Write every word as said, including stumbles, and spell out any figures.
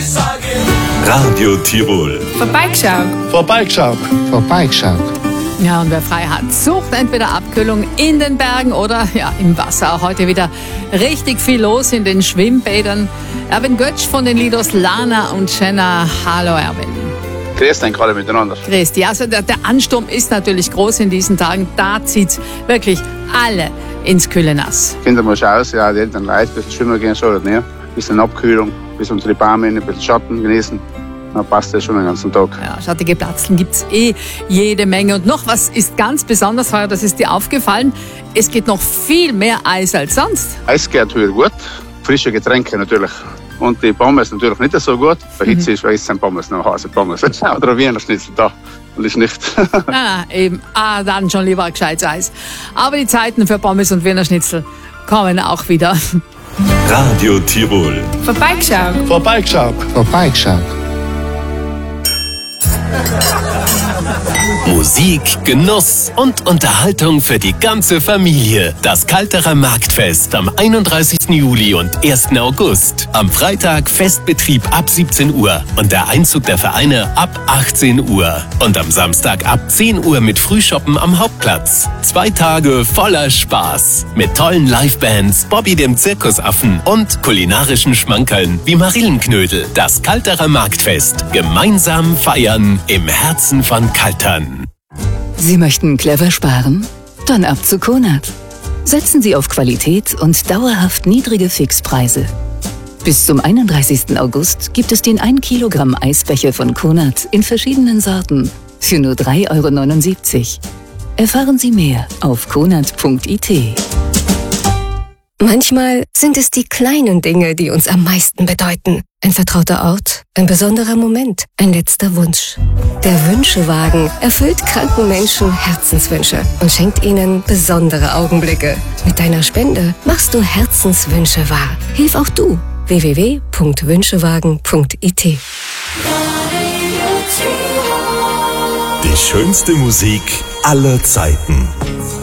Radio Tirol. Vorbeigeschaut. Vorbeigeschaut. Vorbeigeschaut. Ja, und wer frei hat, sucht entweder Abkühlung in den Bergen oder ja im Wasser. Auch heute wieder richtig viel los in den Schwimmbädern. Erwin Götsch von den Lidos Lana und Jenna. Hallo Erwin. Grüß dich gerade miteinander. Grüß dich. Also der, der Ansturm ist natürlich groß in diesen Tagen. Da zieht's wirklich alle ins kühle Nass. Kinder muss aus, ja, die Eltern leid, ein bisschen schwimmen gehen soll, nicht? Ein bisschen Abkühlung, ein bisschen unter die Bäume, ein bisschen Schatten genießen. Dann passt das schon den ganzen Tag. Ja, schattige Platzeln gibt's eh jede Menge. Und noch was ist ganz besonders heuer, das ist dir aufgefallen. Es geht noch viel mehr Eis als sonst. Eis geht wieder gut, frische Getränke natürlich. Und die Pommes natürlich nicht so gut. Bei Hitze mhm. ist weiß ein Pommes noch Hase Pommes. Oder ein Wiener Schnitzel da. Und ist nicht. Nein, nein, eben. Ah, dann schon lieber ein gescheites Eis. Aber die Zeiten für Pommes und Wiener Schnitzel kommen auch wieder. Radio Tirol. Vorbeigeschaut. Vorbeigeschaut. Vorbeigeschaut. Musik, Genuss und Unterhaltung für die ganze Familie. Das Kalterer Marktfest am einunddreißigsten Juli und ersten August. Am Freitag Festbetrieb ab siebzehn Uhr und der Einzug der Vereine ab achtzehn Uhr. Und am Samstag ab zehn Uhr mit Frühshoppen am Hauptplatz. Zwei Tage voller Spaß. Mit tollen Livebands, Bobby dem Zirkusaffen und kulinarischen Schmankerln wie Marillenknödel. Das Kalterer Marktfest. Gemeinsam feiern im Herzen von Kaltern. Sie möchten clever sparen? Dann ab zu Konad. Setzen Sie auf Qualität und dauerhaft niedrige Fixpreise. Bis zum einunddreißigsten August gibt es den ein Kilogramm Eisbecher von Konad in verschiedenen Sorten für nur drei Euro neunundsiebzig. Erfahren Sie mehr auf konad punkt i t. Manchmal sind es die kleinen Dinge, die uns am meisten bedeuten. Ein vertrauter Ort, ein besonderer Moment, ein letzter Wunsch. Der Wünschewagen erfüllt kranken Menschen Herzenswünsche und schenkt ihnen besondere Augenblicke. Mit deiner Spende machst du Herzenswünsche wahr. Hilf auch du. w w w punkt wünschewagen punkt i t. Die schönste Musik aller Zeiten.